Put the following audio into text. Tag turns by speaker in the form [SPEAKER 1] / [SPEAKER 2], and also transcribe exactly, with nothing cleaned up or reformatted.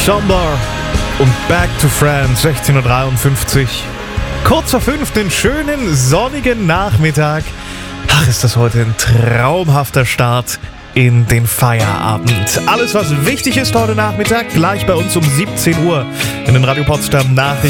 [SPEAKER 1] Somber und Back to France, sechzehn Uhr dreiundfünfzig. Kurz vor fünf, den schönen sonnigen Nachmittag. Ach, ist das heute ein traumhafter Start in den Feierabend. Alles, was wichtig ist heute Nachmittag, gleich bei uns um siebzehn Uhr in den Radio Potsdam Nachrichten.